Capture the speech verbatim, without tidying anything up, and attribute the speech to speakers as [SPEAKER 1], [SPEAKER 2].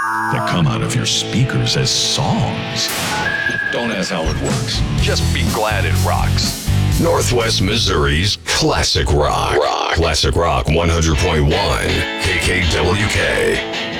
[SPEAKER 1] that come out of your speakers as songs. Don't ask how it works. Just be glad it rocks.
[SPEAKER 2] Northwest Missouri's Classic Rock. Rock. Classic Rock one hundred point one K K W K.